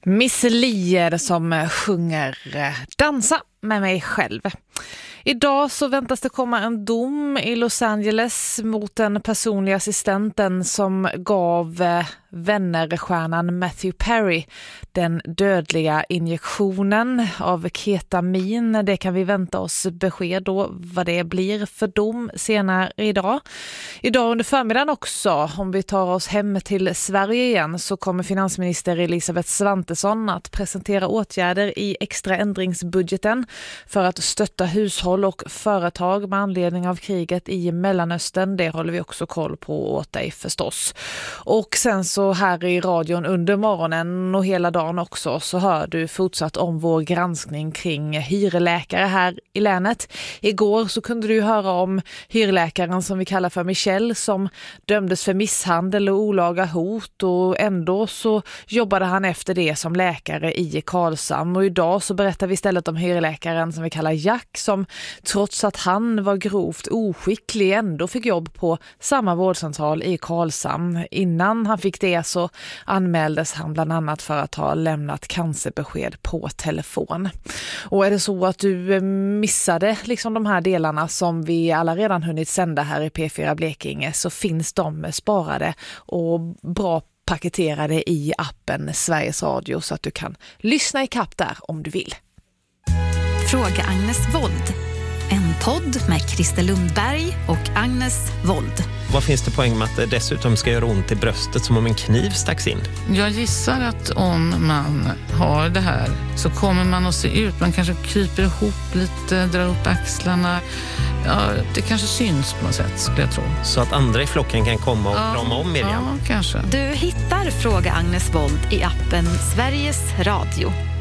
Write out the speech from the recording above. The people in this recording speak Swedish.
Miss Li som sjunger Dansa med mig själv. Idag så väntas det komma en dom i Los Angeles mot den personliga assistenten som gav vännerstjärnan Matthew Perry den dödliga injektionen av ketamin. Det kan vi vänta oss besked då vad det blir för dom senare idag. Idag under förmiddagen också, om vi tar oss hem till Sverige igen, så kommer finansminister Elisabeth Svantesson att presentera åtgärder i extra ändringsbudgeten för att stötta hushåll och företag med anledning av kriget i Mellanöstern. Det håller vi också koll på åt dig förstås. Och sen så här i radion under morgonen och hela dagen också så hör du fortsatt om vår granskning kring hyrläkare här i länet. Igår så kunde du höra om hyrläkaren som vi kallar för Michel som dömdes för misshandel och olaga hot, och ändå så jobbade han efter det som läkare i Karlshamn. Och idag så berättar vi istället om hyrläkaren som vi kallar Jack som trots att han var grovt oskicklig ändå fick jobb på samma vårdcentral i Karlshamn. Innan han fick det så anmäldes han bland annat för att ha lämnat cancerbesked på telefon. Och är det så att du missade liksom de här delarna som vi alla redan hunnit sända här i P4 Blekinge, så finns de sparade och bra paketerade i appen Sveriges Radio så att du kan lyssna i kapp där om du vill. Fråga Agnes Wold. En podd med Christer Lundberg och Agnes Wold. Vad finns det poäng med att det dessutom ska göra ont i bröstet som om en kniv stacks in? Jag gissar att om man har det här så kommer man att se ut. Man kanske kryper ihop lite, drar upp axlarna. Ja, det kanske syns på något sätt skulle jag tro. Så att andra i flocken kan komma och krama om Miriam? Ja, kanske. Du hittar Fråga Agnes Wold i appen Sveriges Radio.